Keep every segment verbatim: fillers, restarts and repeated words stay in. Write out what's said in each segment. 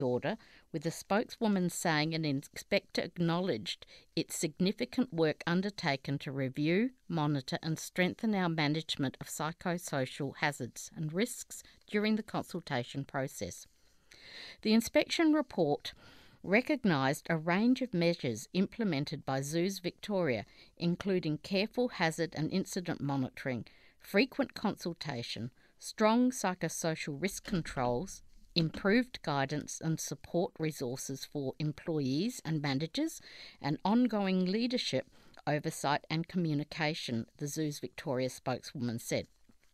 order, with a spokeswoman saying an inspector acknowledged its significant work undertaken to review, monitor and strengthen our management of psychosocial hazards and risks during the consultation process. The inspection report recognised a range of measures implemented by Zoos Victoria, including careful hazard and incident monitoring, frequent consultation, strong psychosocial risk controls, improved guidance and support resources for employees and managers, and ongoing leadership, oversight and communication, the Zoos Victoria spokeswoman said.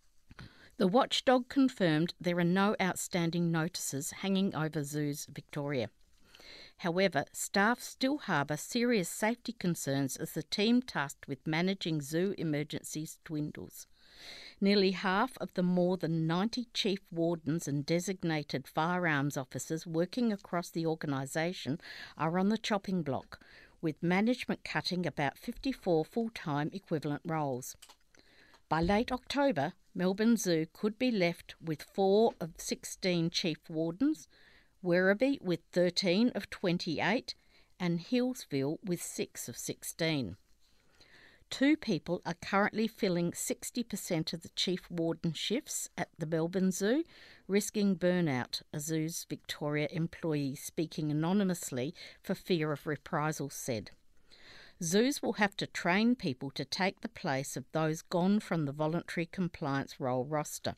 The watchdog confirmed there are no outstanding notices hanging over Zoos Victoria. However, staff still harbour serious safety concerns as the team tasked with managing zoo emergencies dwindles. Nearly half of the more than ninety chief wardens and designated firearms officers working across the organisation are on the chopping block, with management cutting about fifty-four full-time equivalent roles. By late October, Melbourne Zoo could be left with four of sixteen chief wardens, Werribee with thirteen of twenty-eight, and Healesville with six of sixteen. Two people are currently filling sixty percent of the chief warden shifts at the Melbourne Zoo, risking burnout, a Zoos Victoria employee speaking anonymously for fear of reprisals said. Zoos will have to train people to take the place of those gone from the voluntary compliance role roster.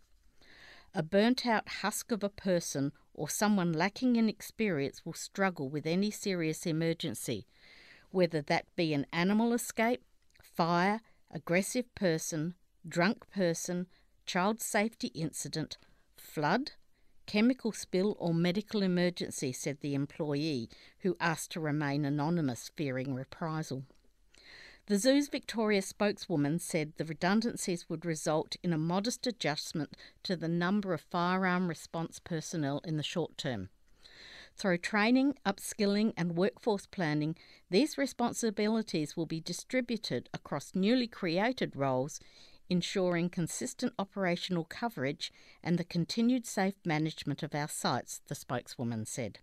A burnt-out husk of a person or someone lacking in experience will struggle with any serious emergency, whether that be an animal escape, fire, aggressive person, drunk person, child safety incident, flood, chemical spill or medical emergency, said the employee, who asked to remain anonymous, fearing reprisal. The Zoos Victoria spokeswoman said the redundancies would result in a modest adjustment to the number of firearm response personnel in the short term. Through training, upskilling and workforce planning, these responsibilities will be distributed across newly created roles, ensuring consistent operational coverage and the continued safe management of our sites, the spokeswoman said.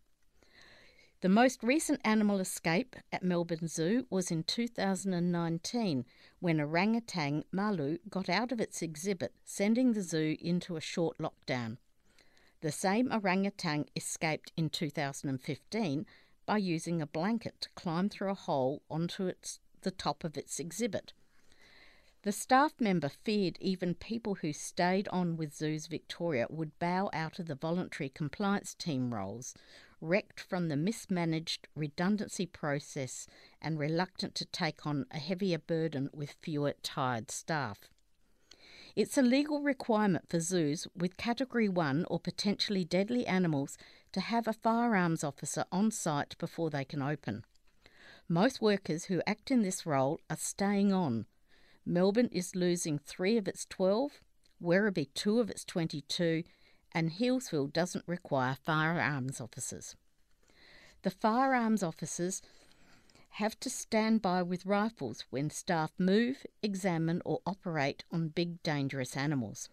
The most recent animal escape at Melbourne Zoo was in two thousand nineteen, when orangutan Malu got out of its exhibit, sending the zoo into a short lockdown. The same orangutan escaped in two thousand fifteen by using a blanket to climb through a hole onto its, the top of its exhibit. The staff member feared even people who stayed on with Zoos Victoria would bow out of the voluntary compliance team roles, wrecked from the mismanaged redundancy process and reluctant to take on a heavier burden with fewer tired staff. It's a legal requirement for zoos with Category one or potentially deadly animals to have a firearms officer on site before they can open. Most workers who act in this role are staying on. Melbourne is losing three of its twelve, Werribee two of its twenty-two, and Healesville doesn't require firearms officers. The firearms officers have to stand by with rifles when staff move, examine or operate on big dangerous animals.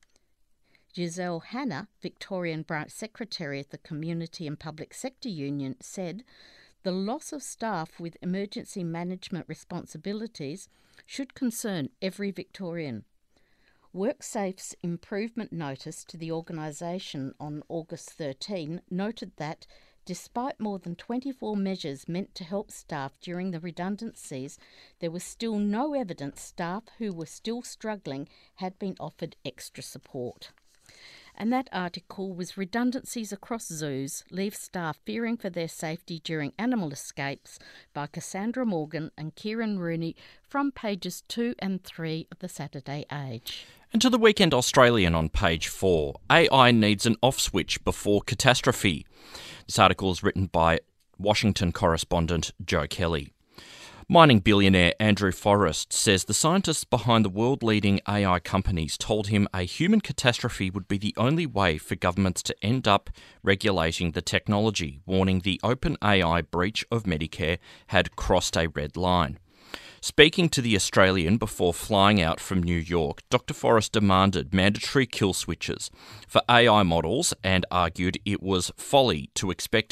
Giselle Hanna, Victorian Branch Secretary at the Community and Public Sector Union, said the loss of staff with emergency management responsibilities should concern every Victorian. WorkSafe's improvement notice to the organisation on August thirteenth noted that, despite more than twenty-four measures meant to help staff during the redundancies, there was still no evidence staff who were still struggling had been offered extra support. And that article was Redundancies Across Zoos Leave Staff Fearing for Their Safety During Animal Escapes by Cassandra Morgan and Kieran Rooney from pages two and three of the Saturday Age. And to the Weekend Australian on page four, A I needs an off switch before catastrophe. This article is written by Washington correspondent Joe Kelly. Mining billionaire Andrew Forrest says the scientists behind the world-leading A I companies told him a human catastrophe would be the only way for governments to end up regulating the technology, warning the OpenAI breach of Medicare had crossed a red line. Speaking to The Australian before flying out from New York, Doctor Forrest demanded mandatory kill switches for A I models and argued it was folly to expect